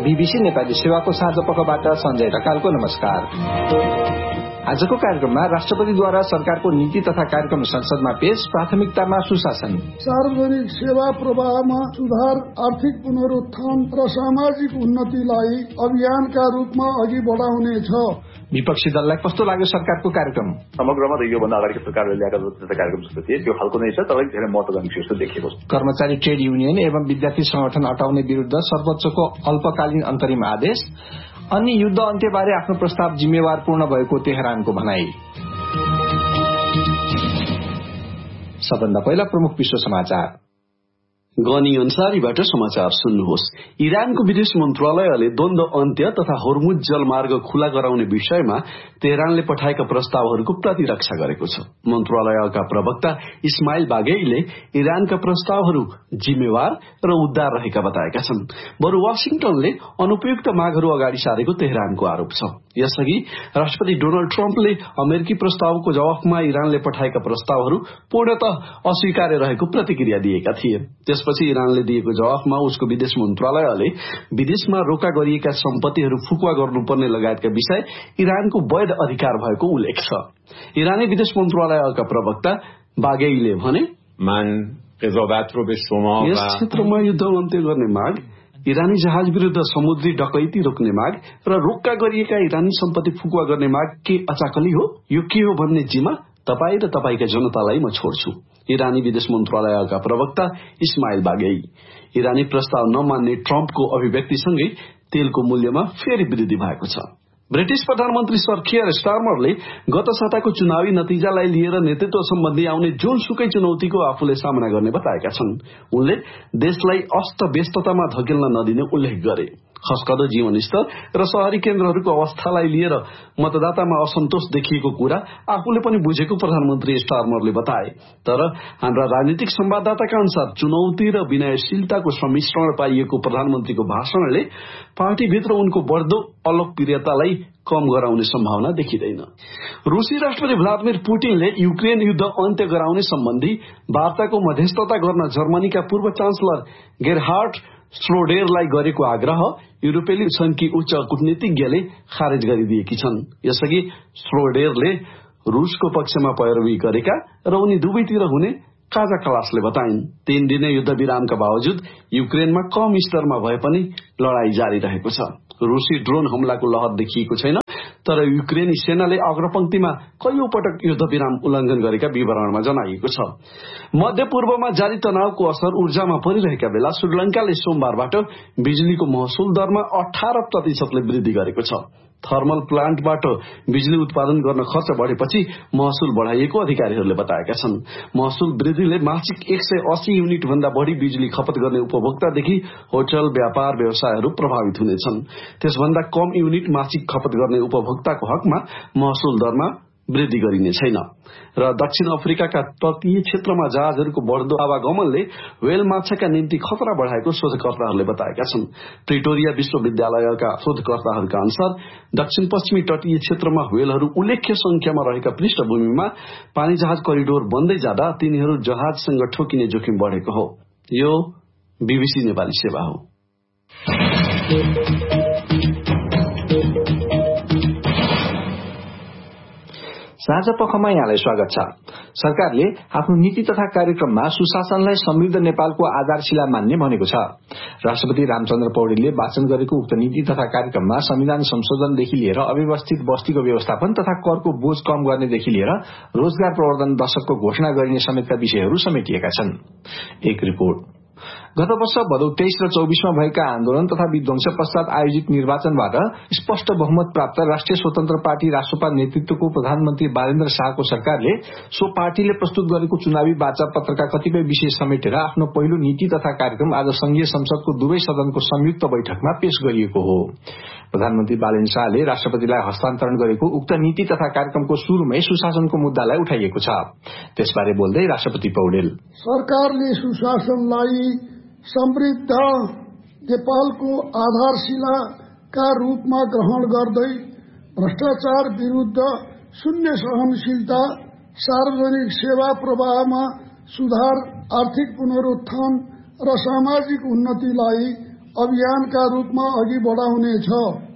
BBC Nepali सेवाको साँझ पखबाट सञ्जय ढकालको नमस्कार। आजको कार्यक्रममा राष्ट्रपतिद्वारा सरकारको नीति तथा कार्यक्रम संसदमा पेश, प्राथमिकतामा सुशासन, सार्वजनिक सेवा प्रवाहमा सुधार, आर्थिक पुनरुत्थान र सामाजिक उन्नतिलाई अभियानका रूपमा अघि बढाउनेछ। विपक्षी दललाई कस्तो लाग्यो सरकारको कार्यक्रम? समग्रमा त योभन्दा अगाडि सरकारले ल्याएका कार्यक्रम जस्तो थिए त्यो खालको नै छ, तर धेरै महत्त्वकांक्षी जस्तो देखिएको छ। कर्मचारी ट्रेड युनियन एवं विद्यार्थी संगठन हटाउने विरुद्ध सर्वोच्चको अल्पकालीन अन्तरिम आदेश, अनि युद्ध अन्त्यबारे आफ्नो प्रस्ताव जिम्मेवारपूर्ण भएको तेहरानको भनाई। सबभन्दा पहिला प्रमुख विश्व समाचार। गनी अन्सारीबाट समाचार सुन्नुहोस्। इरानको विदेश मन्त्रालयले द्वन्द अन्त्य तथा होर्मुज जलमार्ग खुला गराउने विषयमा तेहरानले पठाएका प्रस्तावहरूको प्रतिरक्षा गरेको छ। मन्त्रालयका प्रवक्ता इस्माइल बागेईले इरानका प्रस्तावहरू जिम्मेवार र उद्धार रहेका बताएका छन्। बरु वाशिंटनले अनुपयुक्त मागहरू अगाडि सारेको तेहरानको आरोप छ। यसअघि राष्ट्रपति डोनाल्ड ट्रम्पले अमेरिकी प्रस्तावको जवाफमा इरानले पठाएका प्रस्तावहरू पूर्णतः अस्वीकार्य रहेको प्रतिक्रिया दिएका थिए। त्यसपछि इरानले दिएको जवाफमा उसको विदेश मन्त्रालयले विदेशमा रोका गरिएका सम्पत्तिहरू फुकुवा गर्नुपर्ने लगायतका विषय इरानको वैध अधिकार भएको उल्लेख छ। इरानी विदेश मन्त्रालयका प्रवक्ता बागेईले भने, यस क्षेत्रमा युद्ध अन्त्य गर्ने माग, इरानी जहाज विरुद्ध समुद्री डकैती रोक्ने माग र रोक्का गरिएका इरानी सम्पत्ति फुकुवा गर्ने माग के अचाकली हो? यो के हो भन्ने जिम्मा तपाई र तपाईका जनतालाई म छोड्छु। इरानी विदेश मन्त्रालयका प्रवक्ता इस्माइल बागेई। इरानी प्रस्ताव नमान्ने ट्रम्पको अभिव्यक्तिसँगै तेलको मूल्यमा फेरि वृद्धि भएको छ। ब्रिटिश प्रधानमन्त्री सर कियर स्टारमरले गत साताको चुनावी नतिजालाई लिएर नेतृत्व सम्बन्धी आउने जुनसुकै चुनौतीको आफूले सामना गर्ने बताएका छन्। उनले देशलाई अस्तव्यस्ततामा धकेल्न नदिने उल्लेख गरे। खस्कदो जीवनस्तर र शहरी केन्द्रहरूको अवस्थालाई लिएर मतदातामा असन्तोष देखिएको कुरा आफूले पनि बुझेको प्रधानमन्त्री स्टारमरले बताए। तर हाम्रा राजनीतिक संवाददाताका अनुसार चुनौती र विनयशीलताको सम्मिश्रण पाइएको प्रधानमन्त्रीको भाषणले पार्टीभित्र उनको बढ्दो अलोकप्रियतालाई कम गराउने सम्भावना देखिँदैन। रूसी राष्ट्रपति भ्लादिमिर पुटिनले युक्रेन युद्ध अन्त्य गराउने सम्बन्धी वार्ताको मध्यस्थता गर्न जर्मनीका पूर्व चान्सलर गेरहार्ड श्रोडेरलाई गरेको आग्रह युरोपेली संघकी उच्च कूटनीतिज्ञले खारेज गरिदिएकी छन्। यसअघि श्रोडेरले रूसको पक्षमा पैरवी गरेका र उनी दुवैतिर हुने काजा कलासले बताइन्। 3 दिने युद्ध विरामका बावजुद युक्रेनमा कम स्तरमा भए पनि लडाई जारी रहेको छ। रूसी ड्रोन हमलाको लहर देखिएको छैन, तर युक्रेनी सेनाले अग्रपंक्तिमा कैयौं पटक युद्ध विराम उल्लंघन गरेका विवरणमा जनाइएको छ। मध्य पूर्वमा जारी तनावको असर ऊर्जामा परिरहेका बेला श्रीलंकाले सोमबारबाट बिजुलीको महसुल दरमा 18% वृद्धि गरेको छ। थर्मल प्लान्टबाट बिजुली उत्पादन गर्न खर्च बढेपछि महसुल बढाइएको अधिकारीहरूले बताएका छन्। महसुल वृद्धिले मासिक 180 युनिट भन्दा बढ़ी बिजुली खपत गर्ने उपभोक्तादेखि होटल, व्यापार, व्यवसायहरू प्रभावित हुनेछन्। त्यसभन्दा कम युनिट मासिक खपत गर्ने उपभोक्ताको हकमा महसुल दरमा वृद्धि गरिने छैन। र दक्षिण अफ्रिकाका तटीय क्षेत्रमा जहाजहरूको बढ्दो आवागमनले व्हेल माछाका निम्ति खतरा बढाएको शोधकर्ताहरूले बताएका छन्। प्रिटोरिया विश्वविद्यालयका शोधकर्ताहरूका अनुसार दक्षिण पश्चिमी तटीय क्षेत्रमा व्हेलहरू उल्लेख्य संख्यामा रहेका पृष्ठभूमिमा पानी जहाज करिडोर बन्दै जाँदा तिनीहरू जहाजसँग ठोकिने जोखिम बढेको हो। यो बीबीसी नेपाली सेवा हो। साँझ पखमा यहाँलाई स्वागत छ। सरकारले आफ्नो नीति तथा कार्यक्रममा सुशासनलाई समृद्ध नेपालको आधारशिला मान्ने भनेको छ। राष्ट्रपति रामचन्द्र पौडेलले वाचन गरेको उक्त नीति तथा कार्यक्रममा संविधान संशोधनदेखि लिएर अव्यवस्थित बस्तीको व्यवस्थापन तथा करको बोझ कम गर्नेदेखि लिएर रोजगार प्रवर्धन दशकको घोषणा गरिने समेतका विषयहरू समेटिएका छन्। एक रिपोर्ट। गत वर्ष भदौ 23 र 24 भएका आन्दोलन तथा विध्वंस पश्चात आयोजित निर्वाचनबाट स्पष्ट बहुमत प्राप्त राष्ट्रिय स्वतन्त्र पार्टी राष्ट्रपा नेतृत्वको प्रधानमन्त्री बालेन्द्र शाहको सरकारले सो पार्टीले प्रस्तुत गरेको चुनावी वाचा पत्रका कतिपय विषय समेटेर आफ्नो पहिलो नीति तथा कार्यक्रम आज संघीय संसदको दुवै सदनको संयुक्त बैठकमा पेश गरिएको हो। प्रधानमन्त्री बालेन्द्र शाहले राष्ट्रपतिलाई हस्तान्तरण गरेको उक्त नीति तथा कार्यक्रमको शुरूमै सुशासनको मुद्दालाई उठाइएको छ। त्यसबारे बोल्दै राष्ट्रपति पौडेल, सरकारले सुशासनलाई समृद्ध नेपालको आधारशिलाका रूपमा ग्रहण गर्दै भ्रष्टाचार विरुद्ध शून्य सहनशीलता, सार्वजनिक सेवा प्रवाहमा सुधार, आर्थिक पुनरुत्थान र सामाजिक उन्नतिलाई अभियानका रूपमा अघि बढाउनेछ।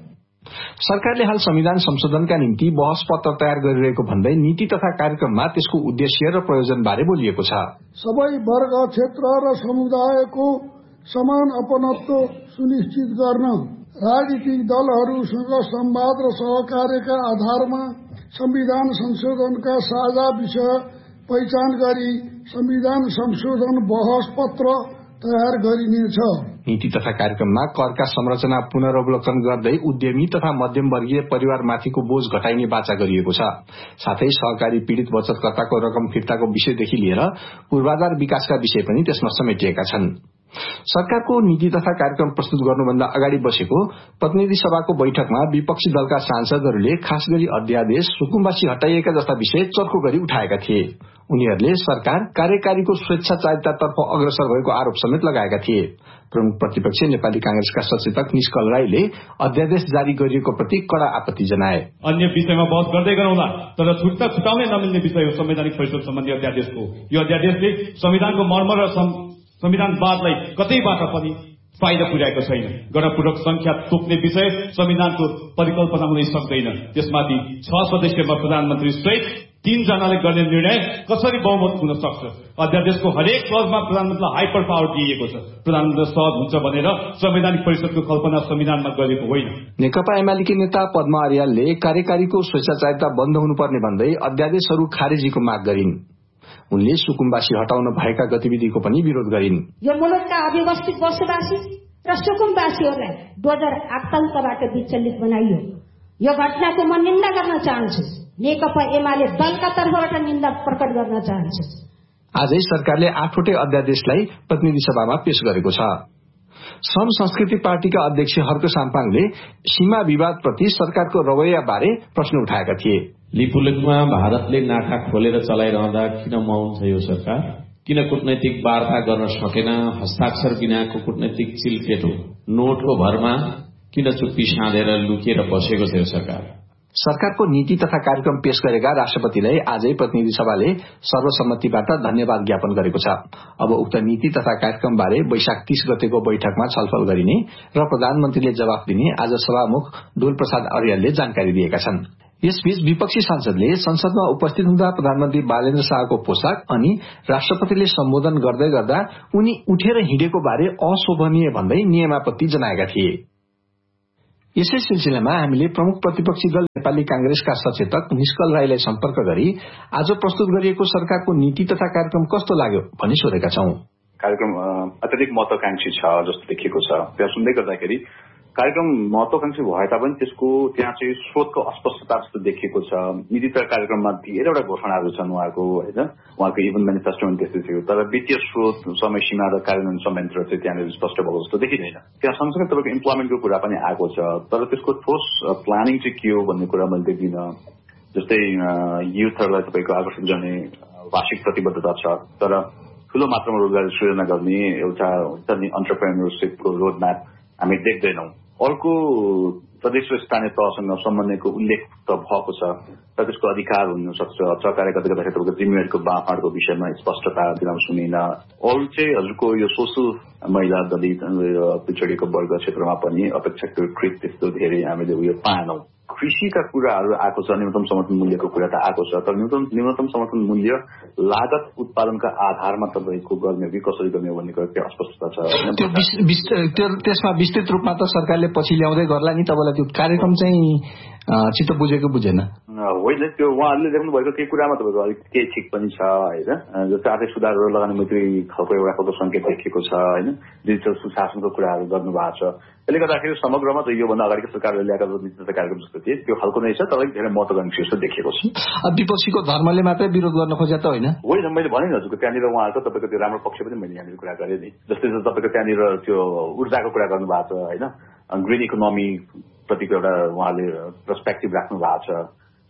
सरकारले हाल संविधान संशोधनका निम्ति बहस पत्र तयार गरिरहेको भन्दै नीति तथा कार्यक्रममा त्यसको उद्देश्य र प्रयोजन बारे बोलिएको छ। सबै वर्ग, क्षेत्र र समुदायको समान अपनत्व सुनिश्चित गर्न राजनीतिक दलहरूसँग संवाद र सहकार्यका आधारमा संविधान संशोधनका साझा विषय पहिचान गरी संविधान संशोधन बहस पत्र तयार गरिनेछ। नीति तथा कार्यक्रममा करका संरचना पुनरावलोकन गर्दै उद्यमी तथा मध्यम वर्गीय परिवारमाथिको बोझ घटाइने बाचा गरिएको छ। साथै सहकारी पीड़ित बचतकर्ताको रकम फिर्ताको विषयदेखि लिएर पूर्वाधार विकासका विषय पनि त्यसमा समेटिएका छन्। सरकारको नीति तथा कार्यक्रम प्रस्तुत गर्नुभन्दा अगाडि बसेको प्रतिनिधि सभाको बैठकमा विपक्षी दलका सांसदहरूले खास गरी अध्यादेश, सुकुम्बासी हटाइएका जस्ता विषय चर्को गरी उठाएका थिए। उनीहरूले सरकार कार्यकारीको स्वेच्छाचारितातर्फ अग्रसर भएको आरोप समेत लगाएका थिए। प्रमुख प्रतिपक्ष नेपाली कांग्रेसका सचेतक निष्कल राईले अध्यादेश जारी गरिएको प्रति कड़ा आपत्ति जनाए। अन्य विषयमा बहस गर्दै गरौँला, तर छुटाउनै नमिल्ने विषय हो संवैधानिक फैसला सम्बन्धी अध्यादेशको। यो अध्यादेशले संविधानको मर्म र संविधानवादलाई कतैबाट पनि फाइदा पुर्याएको छैन। गणपूर्वक संख्या तोक्ने विषय संविधानको परिकल्पना हुनै सक्दैन। त्यसमाथि 6 सदस्यमा प्रधानमन्त्री सहित 3 जनाले गर्ने निर्णय कसरी बहुमत हुन सक्छ? अध्यादेशको हरेक क्लजमा प्रधानमन्त्रीलाई हाइपर पावर दिइएको छ। प्रधानमन्त्री सहज हुन्छ भनेर संवैधानिक परिषदको कल्पना संविधानमा गरेको होइन। नेकपा एमालेकी नेता पद्मा अर्यालले कार्यकारीको स्वेच्छाचारिता बन्द हुनुपर्ने भन्दै अध्यादेशहरू खारेजीको माग गरिन्। उनले सुकुम्बासी हटाउन भएका गतिविधिको पनि विरोध गरिन्। यो मुलुकका अव्यवस्थित बसोबासी र सुकुम्बासीहरूलाई 2058बाट विचलित बनाइयो। यो घटनाको म निन्दा गर्न चाहन्छु। नेकपा एमाले दलका तर्फबाट निन्दा प्रकट गर्न चाहन्छु। आजै सरकारले 8वटै अध्यादेशलाई प्रतिनिधि सभामा पेश गरेको छ। श्रम संस्कृति पार्टीका अध्यक्ष हर्क साम्पाङले सीमा विवादप्रति सरकारको रवैया बारे प्रश्न उठाएका थिए। लिपुलेखमा भारतले नाका खोलेर चलाइरहँदा किन मौन छ यो सरकार? किन कूटनैतिक वार्ता गर्न सकेन? हस्ताक्षर बिनाको कूटनैतिक चिलकेटो नोटको भरमा किन चुप्पी साँधेर लुकेर बसेको छ यो सरकार? सरकारको नीति तथा कार्यक्रम पेश गरेका राष्ट्रपतिलाई आजै प्रतिनिधि सभाले सर्वसम्मतिबाट धन्यवाद ज्ञापन गरेको छ। अब उक्त नीति तथा कार्यक्रम बारे वैशाख 30 गतेको बैठकमा छलफल गरिने र प्रधानमन्त्रीले जवाफ दिने आज सभामुख डोल प्रसाद अर्यालले जानकारी दिएका छन्। यसबीच विपक्षी सांसदले संसदमा उपस्थित हुँदा प्रधानमन्त्री बालेन्द्र शाहको पोसाक अनि राष्ट्रपतिले सम्बोधन गर्दै गर्दा उनी उठेर हिँडेको बारे अशोभनीय भन्दै नियमापत्ति जनाएका थिए। यसै सिलसिलामा हामीले प्रमुख प्रतिपक्षी दल नेपाली कांग्रेसका सचेतक निष्कल राईलाई सम्पर्क गरी आज प्रस्तुत गरिएको सरकारको नीति तथा कार्यक्रम कस्तो लाग्यो भनी सोधेका छौं। कार्यक्रम अत्यधिक महत्वाकांक्षी छ जस्तो देखिएको छ। त्यहाँ सुन्दै गर्दाखेरि कार्यक्रम महत्वाकांक्षी भए तापनि त्यसको त्यहाँ चाहिँ स्रोतको अस्पष्टता जस्तो देखिएको छ। नीति तथा कार्यक्रममा धेरैवटा घोषणाहरू छन् उहाँको, होइन, उहाँको इभन म्यानिफेस्टोमा त्यस्तै थियो, तर वित्तीय स्रोत, समय सीमा र कार्यान्वयन संयन्त्र चाहिँ त्यहाँनिर स्पष्ट भएको जस्तो देखिँदैन। त्यहाँ सँगसँगै तपाईँको इम्प्लोइमेन्टको कुरा पनि आएको छ, तर त्यसको ठोस प्लानिङ चाहिँ के हो भन्ने कुरा मैले देखिनँ। जस्तै युथहरूलाई तपाईँको आकर्षित गर्ने वार्षिक प्रतिबद्धता छ, तर ठूलो मात्रामा रोजगारी सृजना गर्ने एउटा एन्टरप्रेन्योरशिपको रोडम्याप हामी देख्दैनौँ। अर्को प्रदेश र स्थानीय तहसँग सम्बन्धको उल्लेख त भएको छ, तर त्यसको अधिकार हुन सक्छ। सरकारले कतै कतै तपाईँको जिम्मेवारीको बाँडफाँडको विषयमा स्पष्टता दिन सुनिन। अरू चाहिँ हजुरको यो सोसल महिला, दलित, पिछडिएको वर्ग क्षेत्रमा पनि अपेक्षाकृत त्यस्तो धेरै हामीले उयो पाएनौँ। कृषिका कुराहरू आएको छ, न्यूनतम समर्थन मूल्यको कुरा त आएको छ, तर न्यूनतम समर्थन मूल्य लागत उत्पादनका आधारमा तपाईँको गर्ने हो कि कसरी गर्ने हो भन्ने कुरा त्यो अस्पष्टता छ। त्यसमा विस्तृत रूपमा त सरकारले पछि ल्याउँदै गर्ला नि। तपाईँलाई त्यो कार्यक्रम चाहिँ चित्त बुझेको बुझेन? होइन, त्यो उहाँहरूले देख्नु भएको केही कुरामा तपाईँको अलिक केही ठिक पनि छ, होइन। जस्तै आर्थिक सुधारहरू लगानी मैत्री खालको एउटा खालको सङ्केत देखिएको छ, होइन। डिजिटल सुशासनको कुराहरू गर्नुभएको छ। त्यसले गर्दाखेरि समग्रमा त योभन्दा अगाडिको सरकारले ल्याएका नीति कार्यक्रम जस्तो थिए त्यो खालको नै छ, तर अलिक धेरै महत्वाकांक्षी जस्तो देखिएको छ। विपक्षीको धर्मले मात्रै विरोध गर्न खोजे त होइन? होइन, मैले भने हजुरको त्यहाँनिर उहाँहरूको तपाईँको त्यो राम्रो पक्ष पनि मैले यहाँनिर कुरा गरेँ नि। जस्तै तपाईँको त्यहाँनिर त्यो ऊर्जाको कुरा गर्नुभएको छ, होइन। ग्रिन इकोनोमी प्रतिको एउटा उहाँले पर्सपेक्टिभ राख्नु भएको छ।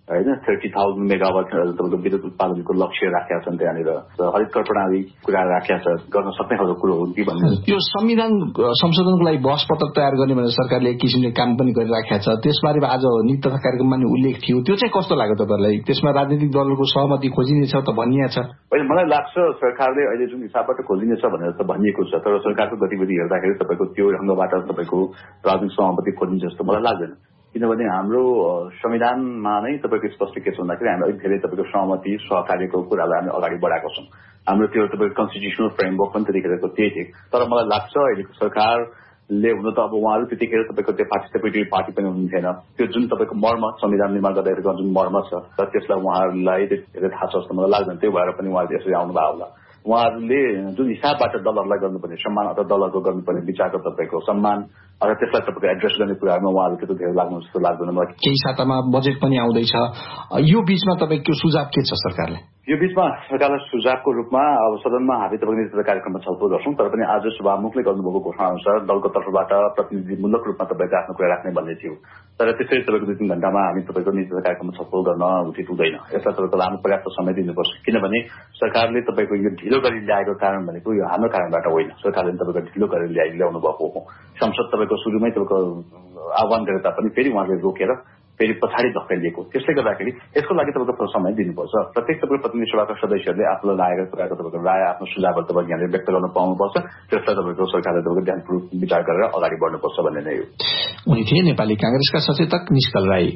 होइन 30,000 मेगावाट तपाईँको विद्युत उत्पादनको लक्ष्य राखेका छन् त्यहाँनिर हरित कर प्रणाली कुरा राखेका छ गर्न सक्ने खालको कुरो हो कि भन्ने यो संविधान संशोधनको लागि बहस पत्र तयार गर्ने भनेर सरकारले एक किसिमले काम पनि गरिराखेका छ त्यसबारेमा आज नीति तथा कार्यक्रममा नि उल्लेख थियो त्यो चाहिँ कस्तो लाग्यो तपाईँलाई त्यसमा राजनीतिक दलहरूको सहमति खोजिनेछ त भनिएको छ होइन मलाई लाग्छ सरकारले अहिले जुन हिसाबबाट खोजिनेछ भनेर त भनिएको छ तर सरकारको गतिविधि हेर्दाखेरि तपाईँको त्यो ढङ्गबाट तपाईँको राजनीतिक सहमति खोजिन्छ जस्तो मलाई लाग्दैन किनभने हाम्रो संविधानमा नै तपाईँको स्पष्ट के छ भन्दाखेरि हामी अलिक धेरै तपाईँको सहमति सहकार्यको कुरालाई हामी अगाडि बढाएको छौँ हाम्रो त्यो तपाईँको कन्स्टिट्युसनल फ्रेमवर्क पनि त्यतिखेरको त्यही थियो तर मलाई लाग्छ अहिलेको सरकारले हुन त अब उहाँहरू त्यतिखेर तपाईँको त्यो पार्टिसिपेटरी पार्टी पनि हुनुहुन्थेन त्यो जुन तपाईँको मर्म संविधान निर्माण गर्दाखेरिको जुन मर्म छ र त्यसलाई उहाँहरूलाई धेरै थाहा छ जस्तो मलाई लाग्दैन त्यो भएर पनि उहाँहरूले यसरी आउनुभयो होला उहाँहरूले जुन हिसाबबाट दलहरूलाई गर्नुपर्ने सम्मान अथवा दलहरूको गर्नुपर्ने विचारको तपाईँको सम्मान अथवा त्यसलाई तपाईँको एड्रेस गर्ने कुराहरूमा उहाँहरू त्यस्तो धेरै लाग्नु जस्तो लाग्दैन मलाई केही सातामा बजेट पनि आउँदैछ यो बीचमा तपाईँको सुझाव के छ सरकारले यो बीचमा सरकारलाई सुझावको रूपमा अब सदनमा हामी तपाईँको नीति कार्यक्रममा छलफल गर्छौँ तर पनि आज सभामुखले गर्नुभएको घोषणा अनुसार दलको तर्फबाट प्रतिनिधिमूलक रूपमा तपाईँको आफ्नो कुरा राख्ने भन्ने थियो तर त्यसरी तपाईँको 2-3 घण्टामा हामी तपाईँको नीति कार्यक्रममा छलफल गर्न उचित हुँदैन यसलाई तपाईँको लामो पर्याप्त समय दिनुपर्छ किनभने सरकारले तपाईँको यो ढिलो गरी ल्याएको कारण भनेको यो हाम्रो कारणबाट होइन सरकारले तपाईँको ढिलो गरी ल्याउनु भएको हो संसद तपाईँको सुरुमै तपाईँको आह्वान गरे तापनि फेरि उहाँले रोकेर फेरि पछाडि धकेलिएको त्यसले गर्दाखेरि यसको लागि तपाईँको समय दिनुपर्छ प्रत्येक तपाईँको प्रतिनिधि सभाका सदस्यहरूले आफूलाई लागेको कुराको तपाईँको राय आफ्नो सुझावहरू तपाईँको यहाँले व्यक्त गर्न पाउनुपर्छ त्यसलाई तपाईँको सरकारले तपाईँको ध्यानपूर्वक विचार गरेर अगाडि बढ्नुपर्छ भन्ने नै हो उनी थिए नेपाली कांग्रेसका सचेतक निष्कल राई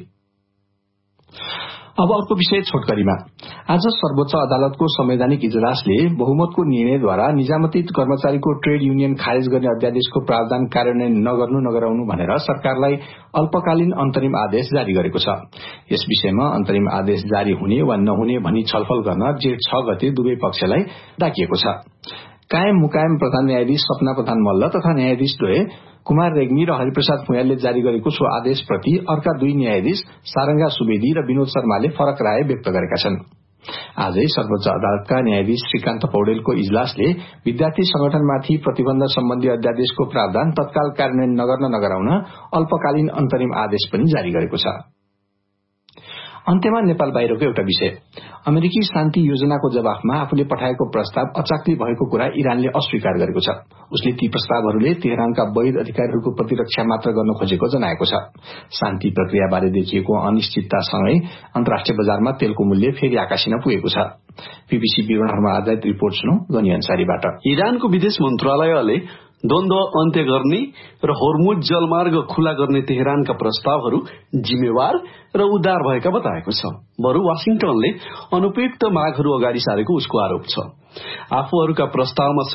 अब अर्को विषय छोटकरीमा आज सर्वोच्च अदालतको संवैधानिक इजलासले बहुमतको निर्णयद्वारा निजामती कर्मचारीको ट्रेड युनियन खारेज गर्ने अध्यादेशको प्रावधान कार्यान्वयन नगराउनु भनेर सरकारलाई अल्पकालीन अन्तरिम आदेश जारी गरेको छ यस विषयमा अन्तरिम आदेश जारी हुने वा नहुने भनी छलफल गर्न जेठ 6 गते दुवै पक्षलाई डाकिएको छ कायम मुकायम प्रधान न्यायाधीश सपना प्रधान मल्ल तथा न्यायाधीश द्वय कुमार रेग्मी र हरिप्रसाद भुयालले जारी गरेको सो आदेशप्रति अर्का 2 न्यायाधीश सारंगा सुवेदी र विनोद शर्माले फरक राय व्यक्त गरेका छन् आजै सर्वोच्च अदालतका न्यायाधीश श्रीकान्त पौडेलको इजलासले विद्यार्थी संगठनमाथि प्रतिबन्ध सम्बन्धी अध्यादेशको प्रावधान तत्काल कार्यान्वयन नगराउन अल्पकालीन अन्तरिम आदेश पनि जारी गरेको छ अन्त्यमा नेपाल बाहिरको एउटा विषय अमेरिकी शान्ति योजनाको जवाफमा आफूले पठाएको प्रस्ताव अचाक्ली भएको कुरा इरानले अस्वीकार गरेको छ उसले ती प्रस्तावहरूले तेहरानका वैध अधिकारीहरूको प्रतिरक्षा मात्र गर्न खोजेको जनाएको छ शान्ति प्रक्रियाबारे देखिएको अनिश्चिततासँगै अन्तर्राष्ट्रिय बजारमा तेलको मूल्य फेरि आकाशिन पुगेको छ बीबीसी विवरणहरूमा आधारित रिपोर्ट सुनौ गनी अन्सारीबाट इरानको विदेश मन्त्रालयले द्वन्द्व अन्त्य गर्ने र होर्मुज जलमार्ग खुला गर्ने तेहरानका प्रस्तावहरू जिम्मेवार र उदार भएका बताएको छ बरु वाशिंटनले अनुपयुक्त मागहरू अगाडि सारेको उसको आरोप छ आफूहरूका प्रस्तावमा